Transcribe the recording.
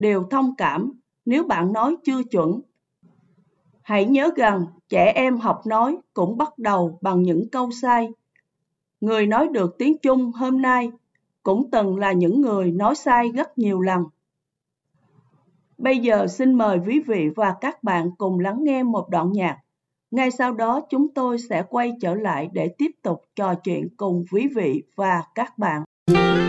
đều thông cảm nếu bạn nói chưa chuẩn. Hãy nhớ rằng trẻ em học nói cũng bắt đầu bằng những câu sai. Người nói được tiếng Trung hôm nay cũng từng là những người nói sai rất nhiều lần. Bây giờ xin mời quý vị và các bạn cùng lắng nghe một đoạn nhạc. Ngay sau đó chúng tôi sẽ quay trở lại để tiếp tục trò chuyện cùng quý vị và các bạn.